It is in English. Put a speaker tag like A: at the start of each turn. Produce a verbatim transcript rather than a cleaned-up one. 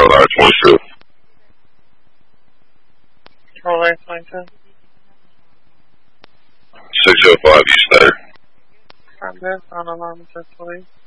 A: on I twenty-two.
B: Control I twenty-two.
A: six oh five East Center.
B: Front desk on alarm assist, police.